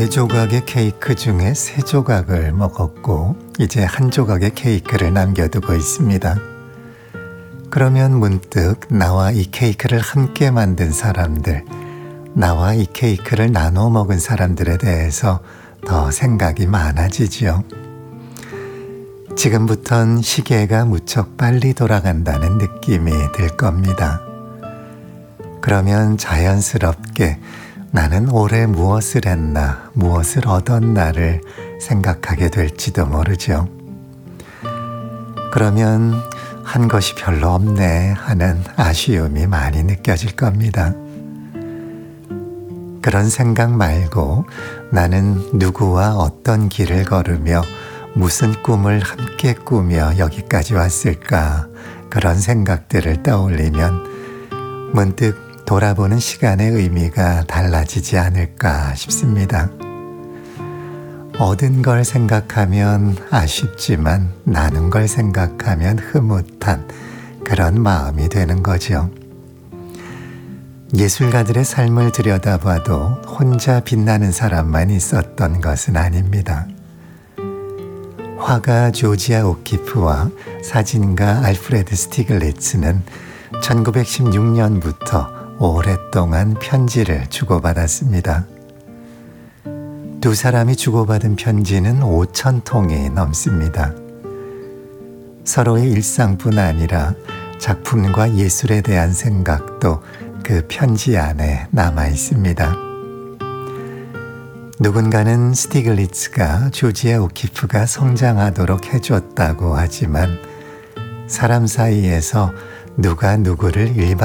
네 조각의 케이크 중에 세 조각을 먹었고 이제 한 조각의 케이크를 남겨두고 있습니다. 그러면 문득 나와 이 케이크를 함께 만든 사람들, 나와 이 케이크를 나눠 먹은 사람들에 대해서 더 생각이 많아지지요. 지금부턴 시계가 무척 빨리 돌아간다는 느낌이 들 겁니다. 그러면 자연스럽게 나는 올해 무엇을 했나, 무엇을 얻었나를 생각하게 될지도 모르죠. 그러면 한 것이 별로 없네 하는 아쉬움이 많이 느껴질 겁니다. 그런 생각 말고 나는 누구와 어떤 길을 걸으며 무슨 꿈을 함께 꾸며 여기까지 왔을까, 그런 생각들을 떠올리면 문득 돌아보는 시간의 의미가 달라지지 않을까 싶습니다. 얻은 걸 생각하면 아쉽지만 나눈 걸 생각하면 흐뭇한 그런 마음이 되는 거죠. 예술가들의 삶을 들여다봐도 혼자 빛나는 사람만 있었던 것은 아닙니다. 화가 조지아 오키프와 사진가 알프레드 스티글리츠는 1916년부터 오랫동안 편지를 주고받았습니다. 두 사람이 주고받은 편지는 5,000통이 넘습니다. 서로의 일상뿐 아니라 작품과 예술에 대한 생각도 그 편지 안에 남아 있습니다. 누군가는 스티글리츠가 조지아 오키프가 성장하도록 해줬다고 하지만 사람 사이에서 누가 누구를